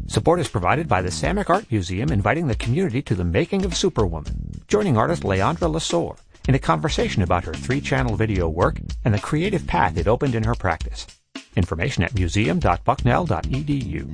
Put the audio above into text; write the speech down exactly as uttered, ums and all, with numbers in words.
Support is provided by the Samick Art Museum, inviting the community to the making of Superwoman, joining artist Leandra Lesueur in a conversation about her three-channel video work and the creative path it opened in her practice. Information at museum dot bucknell dot e d u.